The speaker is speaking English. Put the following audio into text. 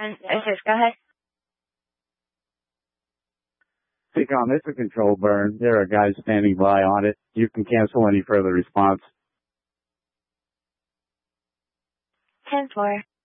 Assist, go ahead. TACOM, it's a control burn. There are guys standing by on it. You can cancel any further response. 10-4.